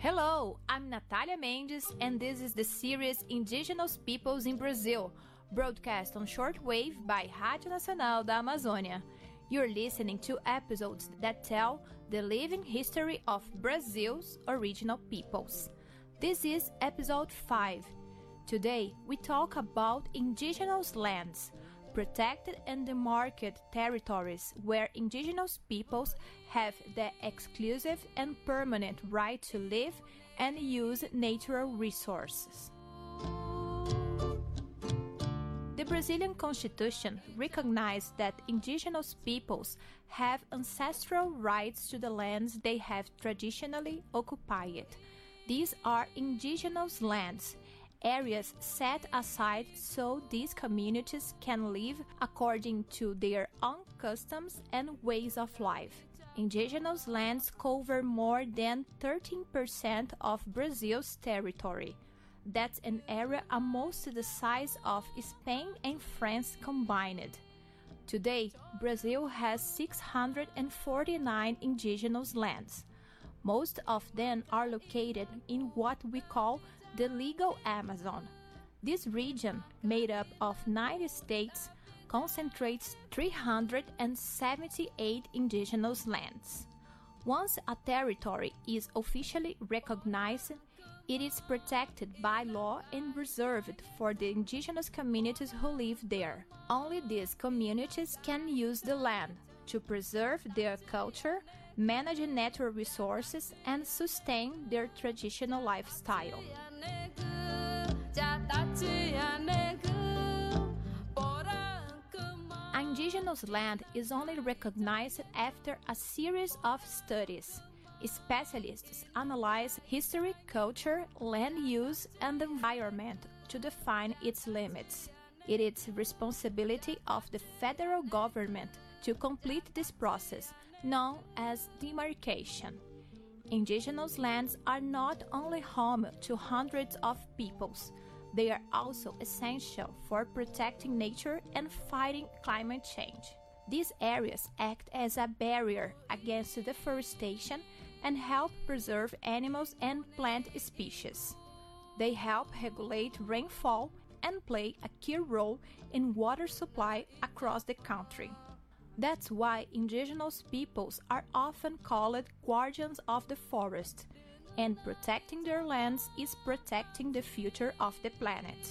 Hello, I'm Natalia Mendes, and this is the series Indigenous Peoples in Brazil, broadcast on shortwave by Rádio Nacional da Amazônia. You're listening to episodes that tell the living history of Brazil's original peoples. This is episode 5. Today, we talk about indigenous lands, protected and demarcated territories where indigenous peoples have the exclusive and permanent right to live and use natural resources. The Brazilian Constitution recognizes that indigenous peoples have ancestral rights to the lands they have traditionally occupied. These are indigenous lands, areas set aside so these communities can live according to their own customs and ways of life. Indigenous lands cover more than 13% of Brazil's territory. That's an area almost the size of Spain and France combined. Today, Brazil has 649 indigenous lands. Most of them are located in what we call the legal Amazon. This region, made up of 9 states, concentrates 378 indigenous lands. Once a territory is officially recognized, it is protected by law and reserved for the indigenous communities who live there. Only these communities can use the land to preserve their culture, manage natural resources, and sustain their traditional lifestyle. Indigenous land is only recognized after a series of studies. Specialists analyze history, culture, land use, and environment to define its limits. It is responsibility of the federal government to complete this process, known as demarcation. Indigenous lands are not only home to hundreds of peoples, they are also essential for protecting nature and fighting climate change. These areas act as a barrier against deforestation and help preserve animals and plant species. They help regulate rainfall and play a key role in water supply across the country. That's why indigenous peoples are often called guardians of the forest, and protecting their lands is protecting the future of the planet.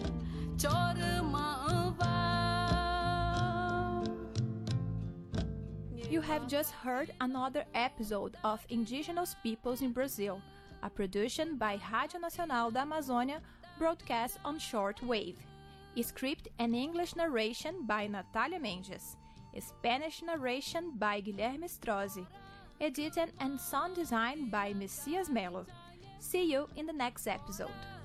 You have just heard another episode of Indigenous Peoples in Brazil, a production by Rádio Nacional da Amazônia, broadcast on shortwave. Script and English narration by Natalia Mendes. Spanish narration by Guilherme Strozzi. Edited and sound design by Messias Melo. See you in the next episode.